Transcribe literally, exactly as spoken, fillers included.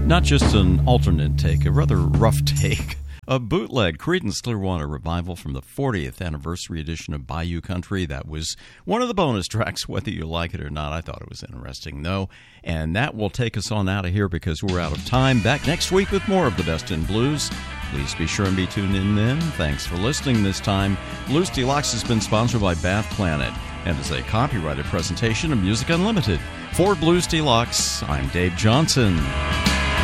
Not just an alternate take, a rather rough take. A bootleg Creedence Clearwater Revival from the fortieth anniversary edition of Bayou Country. That was one of the bonus tracks, whether you like it or not. I thought it was interesting, though. And that will take us on out of here because we're out of time. Back next week with more of the Best in Blues. Please be sure and be tuned in then. Thanks for listening this time. Blues Deluxe has been sponsored by Bath Planet and is a copyrighted presentation of Music Unlimited. For Blues Deluxe, I'm Dave Johnson.